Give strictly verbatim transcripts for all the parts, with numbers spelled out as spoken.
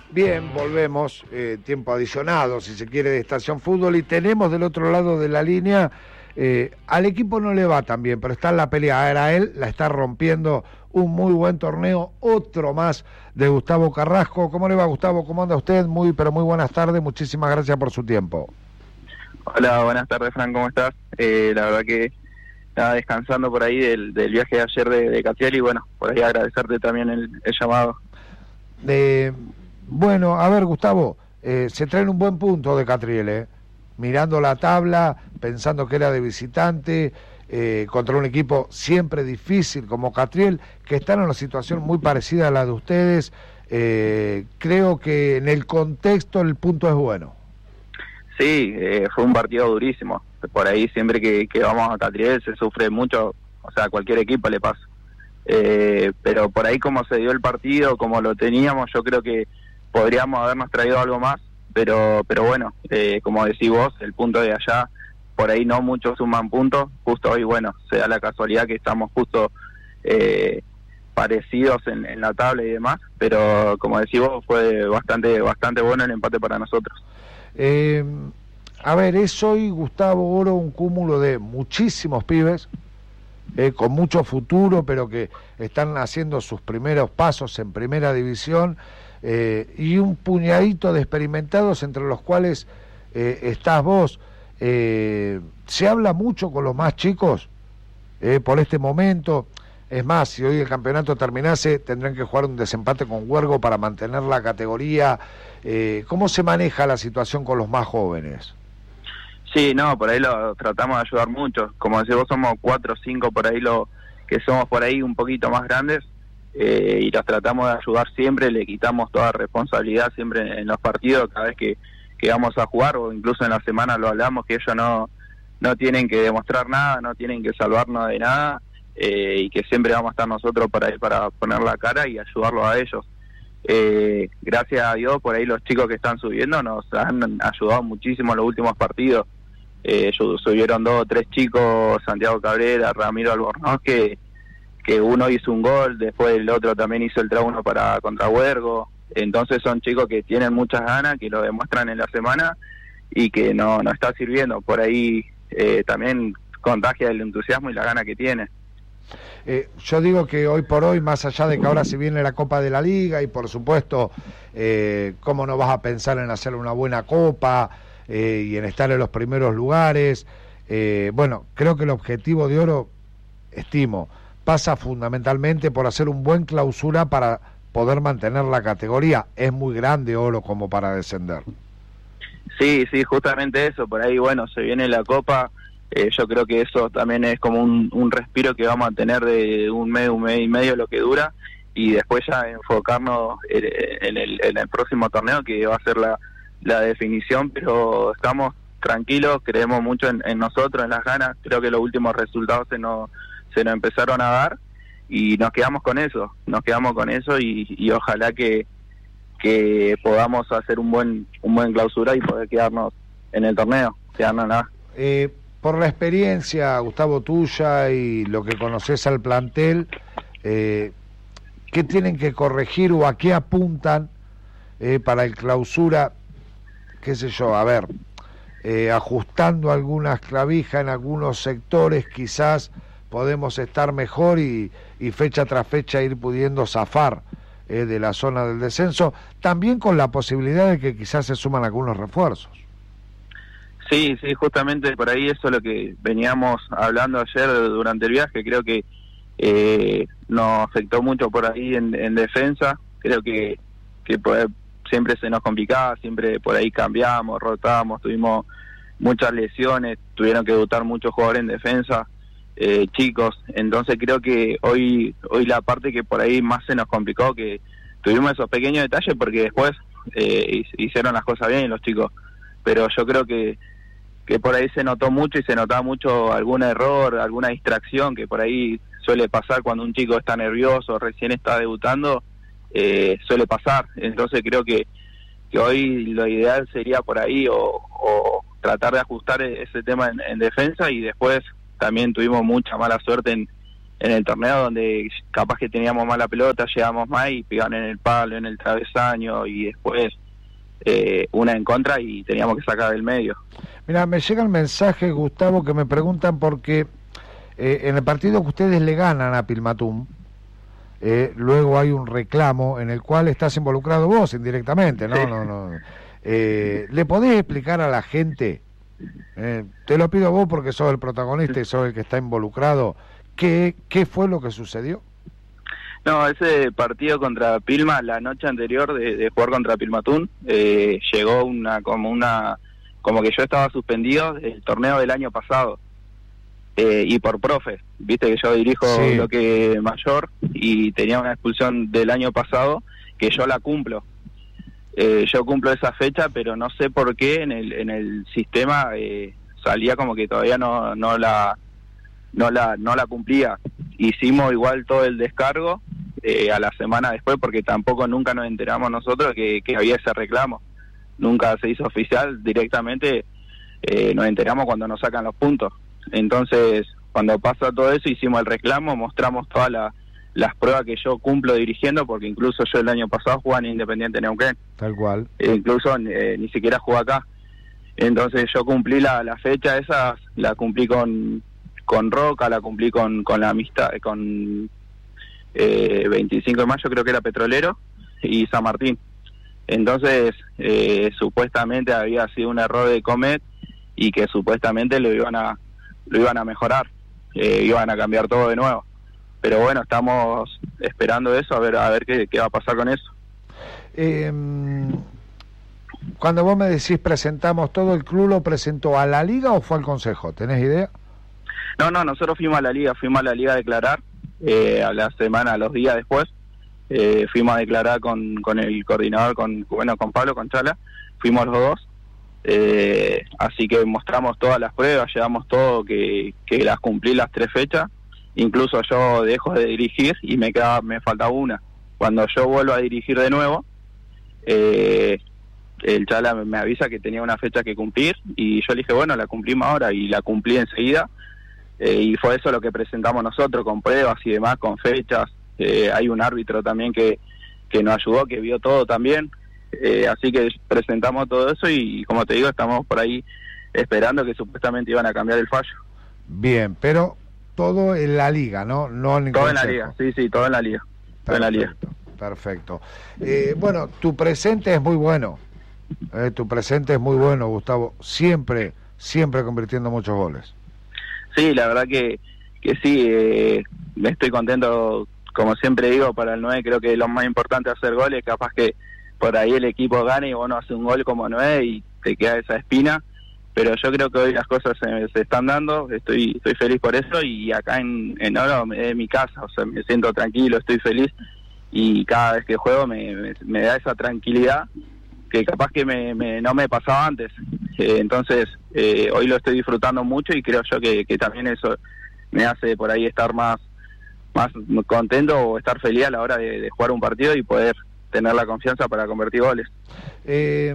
Bien, volvemos, eh, tiempo adicionado, si se quiere, de Estación Fútbol, y tenemos del otro lado de la línea, eh, al equipo no le va tan bien, pero está en la pelea, ahora él la está rompiendo, un muy buen torneo, otro más de Gustavo Carrasco. ¿Cómo le va, Gustavo? ¿Cómo anda usted? Muy, pero muy buenas tardes, muchísimas gracias por su tiempo. Hola, buenas tardes, Fran, ¿cómo estás? Eh, la verdad que estaba descansando por ahí del, del viaje de ayer de, de Catriel, y bueno, por ahí agradecerte también el, el llamado. Eh, bueno, a ver, Gustavo, eh, se traen un buen punto de Catriel, eh, mirando la tabla, pensando que era de visitante, eh, contra un equipo siempre difícil como Catriel, que está en una situación muy parecida a la de ustedes. Eh, creo que en el contexto el punto es bueno. Sí, eh, fue un partido durísimo. Por ahí siempre que, que vamos a Catriel se sufre mucho, o sea, a cualquier equipo le pasa. Eh, pero por ahí como se dio el partido, como lo teníamos, yo creo que podríamos habernos traído algo más, pero pero bueno, eh, como decís vos, el punto de allá, por ahí no muchos suman puntos, justo hoy, bueno, se da la casualidad que estamos justo eh, parecidos en, en la tabla y demás, pero como decís vos, fue bastante bastante bueno el empate para nosotros. Eh, a ver, es hoy, Gustavo Oro, un cúmulo de muchísimos pibes, eh, con mucho futuro, pero que están haciendo sus primeros pasos en primera división, eh, y un puñadito de experimentados, entre los cuales eh, estás vos. Eh, se habla mucho con los más chicos eh, por este momento. Es más, si hoy el campeonato terminase, tendrán que jugar un desempate con Huergo para mantener la categoría. Eh, ¿Cómo se maneja la situación con los más jóvenes? Sí, no, por ahí lo tratamos de ayudar mucho. Como decís vos, somos cuatro o cinco por ahí lo que somos por ahí un poquito más grandes, eh, y los tratamos de ayudar siempre, le quitamos toda responsabilidad siempre en los partidos, cada vez que, que vamos a jugar, o incluso en la semana lo hablamos, que ellos no, no tienen que demostrar nada, no tienen que salvarnos de nada, eh, y que siempre vamos a estar nosotros para, para poner la cara y ayudarlos a ellos. Eh, gracias a Dios, por ahí los chicos que están subiendo nos han ayudado muchísimo en los últimos partidos. Eh, subieron dos o tres chicos, Santiago Cabrera, Ramiro Albornoz, que, que uno hizo un gol, después el otro también hizo el uno para contra Huergo. Entonces son chicos que tienen muchas ganas, que lo demuestran en la semana y que no, no está sirviendo. Por ahí eh, también contagia el entusiasmo y la gana que tiene. Eh, yo digo que hoy por hoy, más allá de que ahora se viene la Copa de la Liga y por supuesto, eh, cómo no vas a pensar en hacer una buena Copa eh, y en estar en los primeros lugares, eh, bueno, creo que el objetivo de Oro, estimo, pasa fundamentalmente por hacer un buen clausura para poder mantener la categoría. Es muy grande Oro como para descender. Sí, sí, justamente eso, por ahí, bueno, se viene la Copa. Eh, yo creo que eso también es como un, un respiro que vamos a tener de un mes, un mes y medio lo que dura, y después ya enfocarnos en, en, el, en el próximo torneo, que va a ser la, la definición, pero estamos tranquilos, creemos mucho en, en nosotros, en las ganas. Creo que los últimos resultados se nos, se nos empezaron a dar y nos quedamos con eso, nos quedamos con eso y, y ojalá que, que podamos hacer un buen, un buen clausura y poder quedarnos en el torneo, quedarnos nada. Eh... Por la experiencia, Gustavo, tuya y lo que conoces al plantel, eh, ¿qué tienen que corregir o a qué apuntan eh, para el clausura? Qué sé yo, a ver, eh, ajustando algunas clavijas en algunos sectores, quizás podemos estar mejor y, y fecha tras fecha ir pudiendo zafar eh, de la zona del descenso, también con la posibilidad de que quizás se suman algunos refuerzos. Sí, sí, justamente por ahí eso es lo que veníamos hablando ayer durante el viaje. Creo que eh, nos afectó mucho por ahí en, en defensa. Creo que, que por ahí siempre se nos complicaba, siempre por ahí cambiamos, rotábamos, tuvimos muchas lesiones, tuvieron que debutar muchos jugadores en defensa, eh, chicos. Entonces creo que hoy hoy la parte que por ahí más se nos complicó, que tuvimos esos pequeños detalles porque después eh, hicieron las cosas bien los chicos. Pero yo creo que que por ahí se notó mucho y se notaba mucho algún error, alguna distracción que por ahí suele pasar cuando un chico está nervioso, recién está debutando, eh, suele pasar. Entonces creo que, que hoy lo ideal sería por ahí o, o tratar de ajustar ese tema en, en defensa, y después también tuvimos mucha mala suerte en, en el torneo donde capaz que teníamos más la pelota, llegamos más y pegaban en el palo, en el travesaño y después eh, una en contra y teníamos que sacar del medio. Mira, me llega el mensaje, Gustavo, que me preguntan porque eh, en el partido que ustedes le ganan a Pilmatum, eh, luego hay un reclamo en el cual estás involucrado vos indirectamente, ¿no? Sí. no, no. Eh, ¿Le podés explicar a la gente, eh, te lo pido vos porque sos el protagonista y sos el que está involucrado, qué, qué fue lo que sucedió? No, ese partido contra Pilma, la noche anterior de, de jugar contra Pilmatún, eh, llegó una como una como que yo estaba suspendido del torneo del año pasado, eh, y por profe, viste que yo dirijo sí. bloque mayor y tenía una expulsión del año pasado que yo la cumplo. Eh, yo cumplo esa fecha, pero no sé por qué en el en el sistema eh, salía como que todavía no no la no la no la cumplía. Hicimos igual todo el descargo eh, a la semana después, porque tampoco nunca nos enteramos nosotros que, que había ese reclamo. Nunca se hizo oficial, directamente eh, nos enteramos cuando nos sacan los puntos. Entonces, cuando pasa todo eso, hicimos el reclamo, mostramos todas la, las pruebas que yo cumplo dirigiendo, porque incluso yo el año pasado jugaba en Independiente Neuquén. Tal cual. E incluso eh, ni siquiera jugué acá. Entonces yo cumplí la, la fecha esa, la cumplí con con Roca, la cumplí con, con la amistad, con eh, veinticinco de mayo creo que era Petrolero y San Martín. Entonces eh, supuestamente había sido un error de Comet y que supuestamente lo iban a lo iban a mejorar, eh, iban a cambiar todo de nuevo. Pero bueno, estamos esperando eso, a ver a ver qué, qué va a pasar con eso. Eh, cuando vos me decís presentamos todo, ¿el club lo presentó a la liga o fue al consejo? ¿Tenés idea? No, no, nosotros fuimos a la liga, fuimos a la liga a declarar, eh, a la semana, a los días después, eh, fuimos a declarar con, con el coordinador, con bueno, con Pablo, con Chala, fuimos los dos, eh, así que mostramos todas las pruebas, llevamos todo, que, que las cumplí las tres fechas, incluso yo dejo de dirigir y me queda, me falta una. Cuando yo vuelvo a dirigir de nuevo, eh, el Chala me avisa que tenía una fecha que cumplir y yo le dije, bueno, la cumplimos ahora y la cumplí enseguida. Eh, y fue eso lo que presentamos nosotros, con pruebas y demás, con fechas. Eh, hay un árbitro también que, que nos ayudó, que vio todo también. Eh, así que presentamos todo eso y, como te digo, estamos por ahí esperando que supuestamente iban a cambiar el fallo. Bien, pero todo en la liga, ¿no? No en el todo consejo. En la liga, sí, sí, todo en la liga. Todo en la liga. Perfecto. Eh, bueno, tu presente es muy bueno. Eh, tu presente es muy bueno, Gustavo. Siempre, siempre convirtiendo muchos goles. Sí, la verdad que, que sí, eh, estoy contento, como siempre digo, para el nueve creo que lo más importante es hacer goles, capaz que por ahí el equipo gane y vos no haces un gol como nueve y te queda esa espina, pero yo creo que hoy las cosas se, se están dando, estoy estoy feliz por eso y acá en, en Oro es mi casa, o sea, me siento tranquilo, estoy feliz y cada vez que juego me, me, me da esa tranquilidad que capaz que me, me, no me pasaba antes. Eh, entonces, eh, hoy lo estoy disfrutando mucho y creo yo que, que también eso me hace por ahí estar más más contento o estar feliz a la hora de, de jugar un partido y poder tener la confianza para convertir goles. Eh,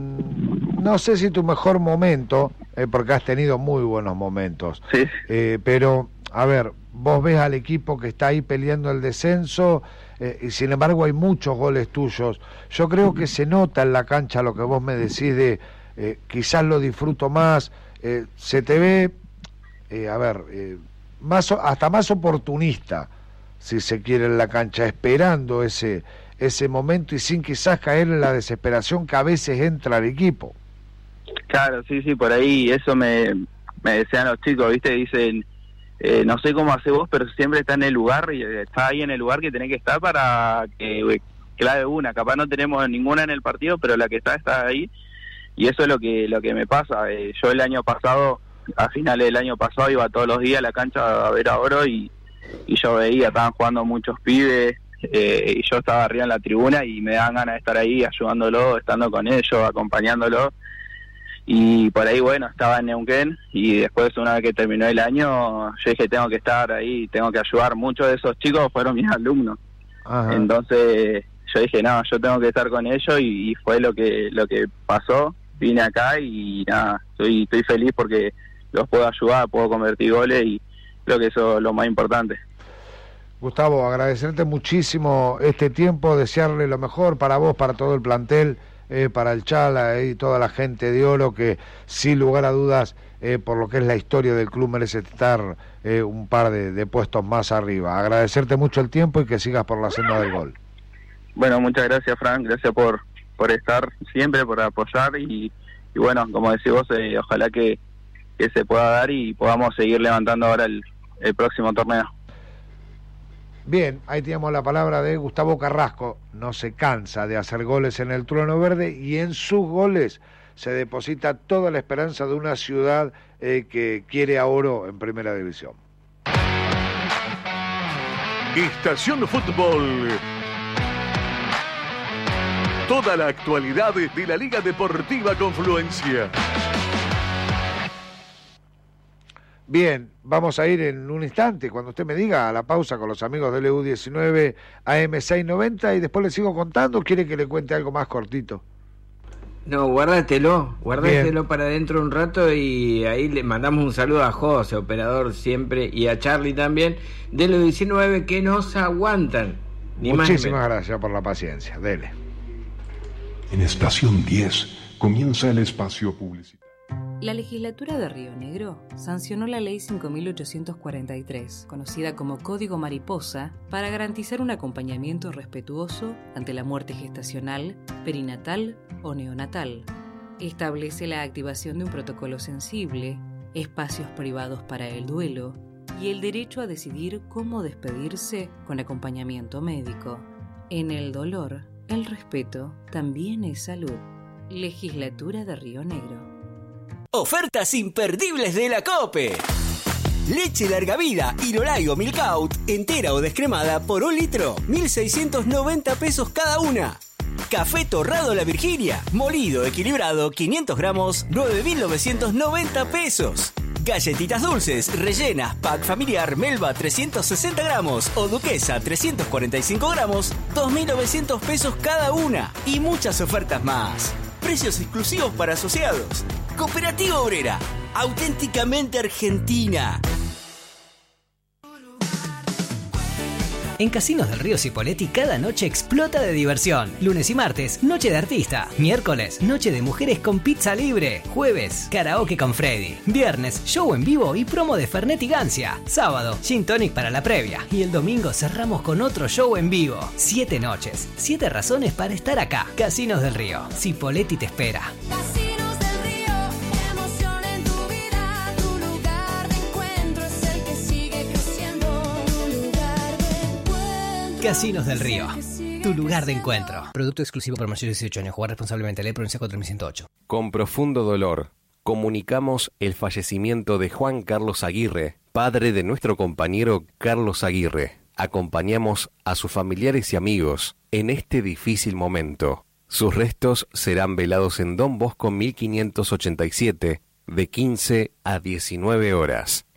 no sé si tu mejor momento, eh, porque has tenido muy buenos momentos, sí. eh, pero, a ver, vos ves al equipo que está ahí peleando el descenso, eh, y sin embargo hay muchos goles tuyos. Yo creo que se nota en la cancha lo que vos me decís de eh, quizás lo disfruto más, eh, se te ve, eh, a ver, eh, más hasta más oportunista, si se quiere, en la cancha, esperando ese ese momento y sin quizás caer en la desesperación que a veces entra al equipo. Claro, sí, sí, por ahí eso me, me decían los chicos, ¿viste? Dicen, eh, no sé cómo hace vos, pero siempre está en el lugar y está ahí en el lugar que tenés que estar para que clave una. Capaz no tenemos ninguna en el partido, pero la que está, está ahí. Y eso es lo que lo que me pasa. Eh, yo el año pasado, a finales del año pasado, iba todos los días a la cancha a ver a Oro y, y yo veía, estaban jugando muchos pibes, eh, y yo estaba arriba en la tribuna y me daban ganas de estar ahí ayudándolo, estando con ellos, acompañándolo. Y por ahí, bueno, estaba en Neuquén y después, una vez que terminó el año, yo dije, tengo que estar ahí, tengo que ayudar. Muchos de esos chicos fueron mis alumnos. Ajá. Entonces yo dije, no, yo tengo que estar con ellos y, y fue lo que lo que pasó. Vine acá y nada, estoy, estoy feliz porque los puedo ayudar, puedo convertir goles y creo que eso es lo más importante. Gustavo, agradecerte muchísimo este tiempo, desearle lo mejor para vos, para todo el plantel, eh, para el Chala eh, y toda la gente de Oro, que sin lugar a dudas, eh, por lo que es la historia del club, merece estar eh, un par de, de puestos más arriba. Agradecerte mucho el tiempo y que sigas por la senda del gol. Bueno, muchas gracias, Frank, gracias por, por estar siempre, por apoyar y, y bueno, como decís vos, eh, ojalá que, que se pueda dar y podamos seguir levantando ahora el, el próximo torneo. Bien, ahí tenemos la palabra de Gustavo Carrasco. No se cansa de hacer goles en el Trueno Verde y en sus goles se deposita toda la esperanza de una ciudad eh, que quiere a Oro en Primera División. Estación Fútbol. Toda la actualidad de la Liga Deportiva Confluencia. Bien, vamos a ir en un instante, cuando usted me diga, a la pausa con los amigos del E U diecinueve A M seiscientos noventa y después le sigo contando. ¿Quiere que le cuente algo más cortito? No, guárdatelo, guárdatelo Bien. Para dentro un rato y ahí le mandamos un saludo a José, operador siempre, y a Charlie también, del E U diecinueve, que nos aguantan. Ni Muchísimas más gracias por la paciencia, dele. En Estación diez comienza el espacio publicitario. La legislatura de Río Negro sancionó la Ley cinco mil ochocientos cuarenta y tres, conocida como Código Mariposa, para garantizar un acompañamiento respetuoso ante la muerte gestacional, perinatal o neonatal. Establece la activación de un protocolo sensible, espacios privados para el duelo y el derecho a decidir cómo despedirse con acompañamiento médico. En el dolor, el respeto también es salud. Legislatura de Río Negro. Ofertas imperdibles de la COPE. Leche larga vida Irolai Milk Out, entera o descremada por un litro, mil seiscientos noventa pesos cada una. Café torrado La Virginia, molido equilibrado, quinientos gramos, nueve mil novecientos noventa pesos. Galletitas dulces, rellenas, pack familiar Melba trescientos sesenta gramos o Duquesa trescientos cuarenta y cinco gramos, dos mil novecientos pesos cada una. Y muchas ofertas más. Precios exclusivos para asociados. Cooperativa Obrera, auténticamente argentina. En Casinos del Río Cipolletti cada noche explota de diversión. Lunes y martes, noche de artista. Miércoles, noche de mujeres con pizza libre. Jueves, karaoke con Freddy. Viernes, show en vivo y promo de Fernet y Gancia. Sábado, gin tonic para la previa. Y el domingo cerramos con otro show en vivo. Siete noches, siete razones para estar acá. Casinos del Río, Cipolletti te espera. Casinos del Río, emoción en tu vida. Tu lugar de encuentro es el que sigue creciendo. Casinos del Río, tu lugar de encuentro. Producto exclusivo para mayores de dieciocho años. Jugar responsablemente. Ley Provincia cuatro mil ciento ocho. Con profundo dolor, comunicamos el fallecimiento de Juan Carlos Aguirre, padre de nuestro compañero Carlos Aguirre. Acompañamos a sus familiares y amigos en este difícil momento. Sus restos serán velados en Don Bosco mil quinientos ochenta y siete de quince a diecinueve horas.